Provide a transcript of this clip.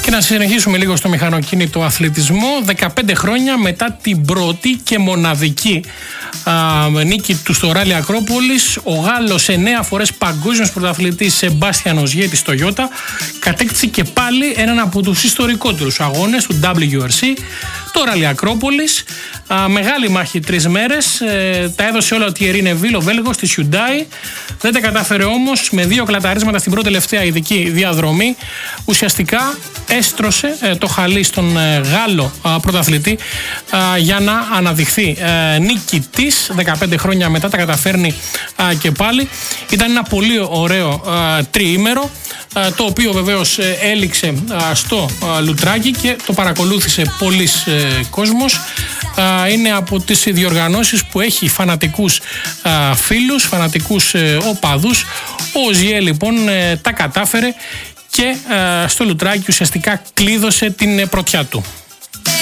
Και να συνεχίσουμε λίγο στο μηχανοκίνητο αθλητισμό. 15 χρόνια μετά την πρώτη και μοναδική νίκη του στο Ράλι Ακρόπολης, ο Γάλλος 9 φορές παγκόσμιος πρωταθλητής Σεμπάστιαν Οζιέ της Toyota κατέκτησε και πάλι έναν από τους ιστορικότερους αγώνες του WRC, το Ράλι Ακρόπολης. Μεγάλη μάχη 3 μέρες, τα έδωσε όλα ο Τιερί Νεβίλ, ο Βέλγος, στη Hyundai. Δεν τα κατάφερε όμως, με 2 κλαταρίσματα στην πρώτη τελευταία ειδική διαδρομή. Ουσιαστικά έστρωσε το χαλί στον Γάλλο πρωταθλητή για να αναδειχθεί νικητής. 15 χρόνια μετά τα καταφέρνει και πάλι. Ήταν ένα πολύ ωραίο τριήμερο, το οποίο βεβαίως έληξε στο Λουτράκι και το παρακολούθησε πολλής κόσμος. Είναι από τις διοργανώσεις που έχει φανατικούς φίλους, φανατικούς οπαδούς. Ο Οζιέ λοιπόν τα κατάφερε και στο Λουτράκι ουσιαστικά κλείδωσε την πρωτιά του.